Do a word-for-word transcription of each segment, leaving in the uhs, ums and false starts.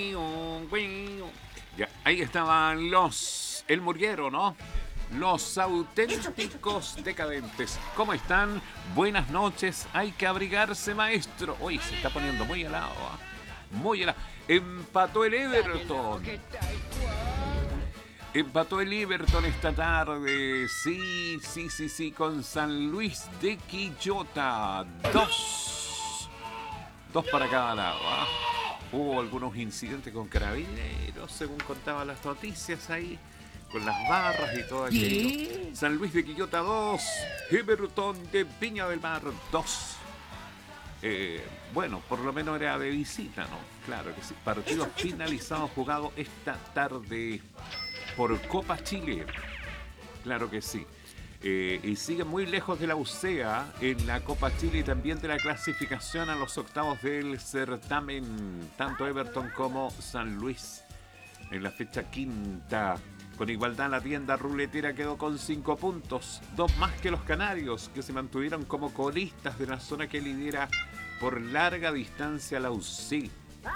Ya, ahí estaban los... El Murguero, ¿no? Los auténticos decadentes. ¿Cómo están? Buenas noches. Hay que abrigarse, maestro. Uy, se está poniendo muy helado, ¿eh? Muy helado. Empató el Everton. Empató el Everton esta tarde. Sí, sí, sí, sí. Con San Luis de Quillota. Dos. Dos para cada lado, ¿eh? Hubo algunos incidentes con carabineros, según contaban las noticias ahí, con las barras y todo aquello. San Luis de Quillota dos, Everton de Viña del Mar dos. Eh, bueno, por lo menos era de visita, ¿no? Claro que sí. Partido finalizado, jugado esta tarde por Copa Chile. Claro que sí. Eh, y sigue muy lejos de la U C A en la Copa Chile y también de la clasificación a los octavos del certamen, tanto Everton como San Luis. En la fecha quinta, con igualdad, la tienda ruletera quedó con cinco puntos, dos más que los canarios, que se mantuvieron como colistas de la zona que lidera por larga distancia la U C.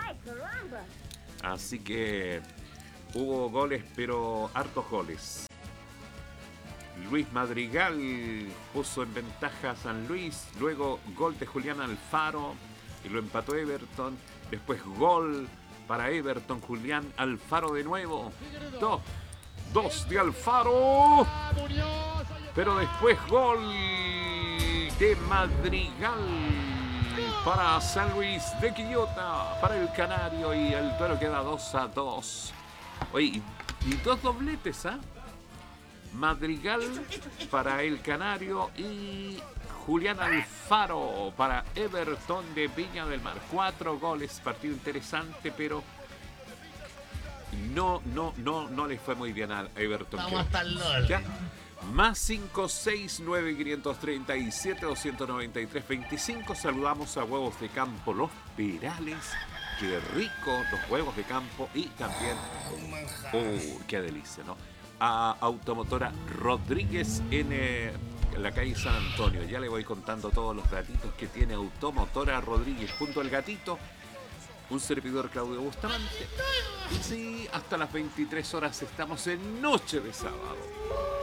Así que hubo goles, pero hartos goles. Luis Madrigal puso en ventaja a San Luis, luego gol de Julián Alfaro y lo empató Everton, después gol para Everton, Julián Alfaro de nuevo, dos, dos de Alfaro, pero después gol de Madrigal para San Luis de Quillota, para el Canario, y el duelo queda dos a dos. Oye, y dos dobletes, ¿ah? ¿eh? Madrigal para el Canario y Julián Alfaro para Everton de Viña del Mar. Cuatro goles, partido interesante, pero no, no, no, no le fue muy bien a Everton. Vamos hasta el norte. Más cinco seis nueve cinco tres siete dos nueve tres dos cinco. Saludamos a Huevos de Campo Los Perales. Qué rico los huevos de campo. Y también, oh, qué delicia, ¿no? A Automotora Rodríguez en eh, la calle San Antonio. Ya le voy contando todos los gatitos que tiene Automotora Rodríguez junto al gatito. Un servidor, Claudio Bustamante. Y sí, hasta las veintitrés horas estamos en Noche de Sábado.